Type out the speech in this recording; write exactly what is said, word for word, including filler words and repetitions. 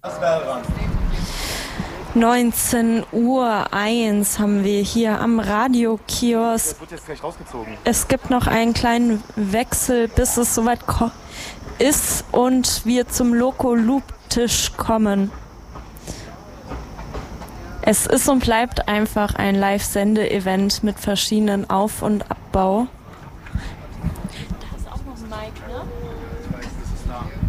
neunzehn Uhr eins haben wir hier am Radiokiosk. Das wird jetzt gleich rausgezogen. Es gibt noch einen kleinen Wechsel, bis es soweit ko- ist und wir zum Loco-Loop-Tisch kommen. Es ist und bleibt einfach ein Live-Sende-Event mit verschiedenen Auf- und Abbau. Da ist auch noch ein Mic, ne? Ich weiß, das ist da.